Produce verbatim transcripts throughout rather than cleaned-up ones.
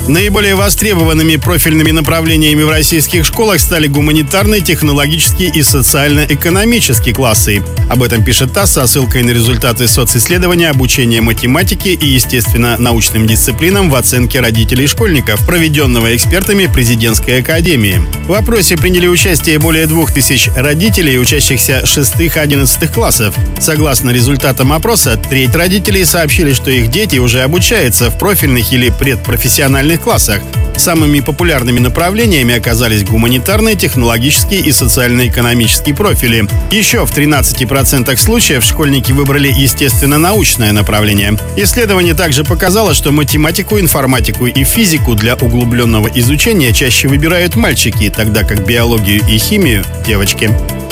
Наиболее востребованными профильными направлениями в российских школах стали гуманитарные, технологические и социально-экономические классы. Об этом пишет ТАСС со ссылкой на результаты социсследования обучения математике и, естественно, научным дисциплинам в оценке родителей школьников, проведенного экспертами Президентской академии. В опросе приняли участие более двух тысяч родителей, учащихся шестых-одиннадцатых классов. Согласно результатам опроса, треть родителей сообщили, что их дети уже обучаются в профильных или предпрофессиональных классах. Самыми популярными направлениями оказались гуманитарные, технологические и социально-экономические профили. Еще в тринадцати процентах случаев школьники выбрали естественно-научное направление. Исследование также показало, что математику, информатику и физику для углубленного изучения чаще выбирают мальчики, тогда как биологию и химию – девочки.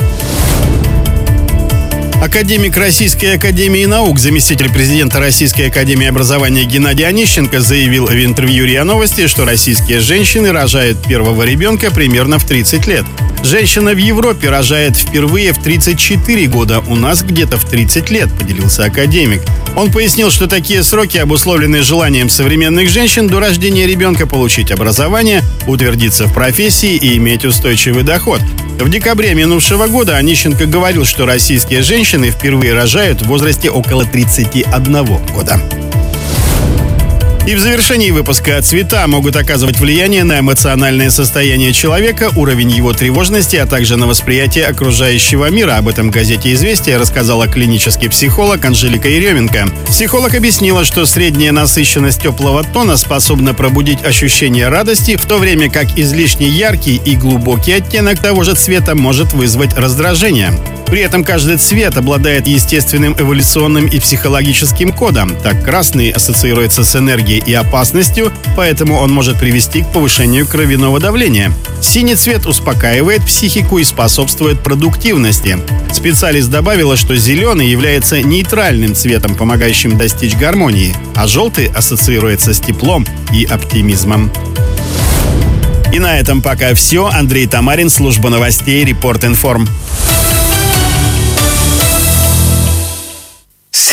Академик Российской академии наук, заместитель президента Российской академии образования Геннадий Онищенко заявил в интервью РИА Новости, что российские женщины рожают первого ребенка примерно в тридцать лет. Женщина в Европе рожает впервые в тридцать четыре года, у нас где-то в тридцать лет, поделился академик. Он пояснил, что такие сроки обусловлены желанием современных женщин до рождения ребенка получить образование, утвердиться в профессии и иметь устойчивый доход. В декабре минувшего года Онищенко говорил, что российские женщины впервые рожают в возрасте около тридцати одного года. И в завершении выпуска: цвета могут оказывать влияние на эмоциональное состояние человека, уровень его тревожности, а также на восприятие окружающего мира. Об этом в газете «Известия» рассказала клинический психолог Анжелика Еременко. Психолог объяснила, что средняя насыщенность теплого тона способна пробудить ощущение радости, в то время как излишне яркий и глубокий оттенок того же цвета может вызвать раздражение. При этом каждый цвет обладает естественным эволюционным и психологическим кодом. Так, красный ассоциируется с энергией и опасностью, поэтому он может привести к повышению кровяного давления. Синий цвет успокаивает психику и способствует продуктивности. Специалист добавила, что зеленый является нейтральным цветом, помогающим достичь гармонии, а желтый ассоциируется с теплом и оптимизмом. И на этом пока все. Андрей Тамарин, служба новостей, Репорт Информ.